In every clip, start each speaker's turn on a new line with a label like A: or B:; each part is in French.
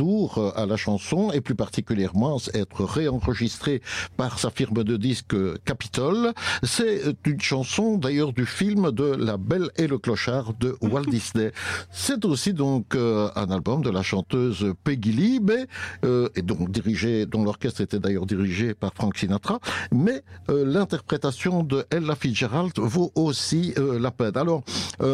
A: retour à la chanson et plus particulièrement être réenregistrée par sa firme de disques Capitol. C'est une chanson d'ailleurs du film de La Belle et le Clochard de Walt Disney. C'est aussi donc un album de la chanteuse Peggy Lee, mais, et donc dont l'orchestre était d'ailleurs dirigé par Frank Sinatra, mais l'interprétation de Ella Fitzgerald vaut aussi la peine. Alors,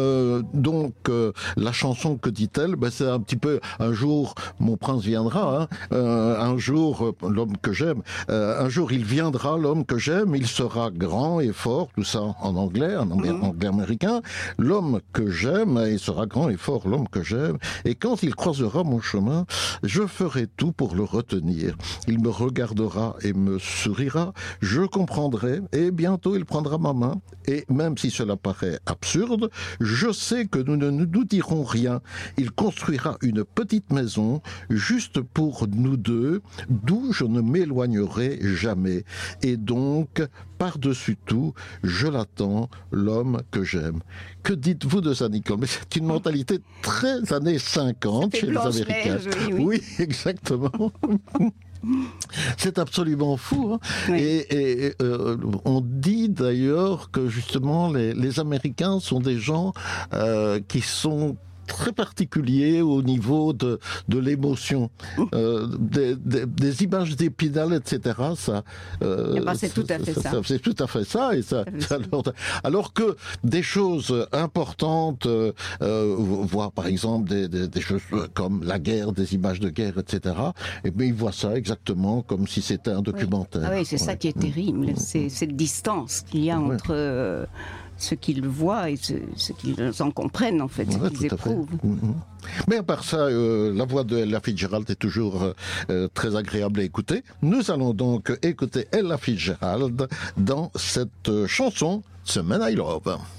A: la chanson, que dit-elle? C'est un petit peu un jour mon prince viendra, un jour l'homme que j'aime, un jour il viendra l'homme que j'aime, il sera grand et fort, tout ça en anglais, anglais américain. L'homme que j'aime, il sera grand et fort, l'homme que j'aime, et quand il croisera mon chemin, je ferai tout pour le retenir. Il me regardera et me sourira, je comprendrai, et bientôt il prendra ma main, et même si cela paraît absurde, je sais que nous ne nous dirons rien. Il construira une petite maison, juste pour nous deux, d'où je ne m'éloignerai jamais. Et donc, par-dessus tout, je l'attends, l'homme que j'aime. Que dites-vous de ça, Nicole? Mais c'est une mentalité très années 50 chez les Américains. Oui, exactement. C'est absolument fou. Hein. Oui. Et on dit d'ailleurs que justement les Américains sont des gens qui sont très particulier au niveau de l'émotion, des images d'Épinal, etc. Ça,
B: c'est tout à fait ça.
A: C'est tout à fait ça. Et ça alors que des choses importantes, voire par exemple des choses comme la guerre, des images de guerre, etc. Et bien ils voient ça exactement comme si c'était un documentaire.
B: Oui. Ah oui, c'est ça qui est terrible. C'est cette distance qu'il y a entre ce qu'ils voient et ce qu'ils en comprennent, en fait, ce qu'ils éprouvent.
A: Mais à part ça, la voix de Ella Fitzgerald est toujours très agréable à écouter. Nous allons donc écouter Ella Fitzgerald dans cette chanson, The Man I Love.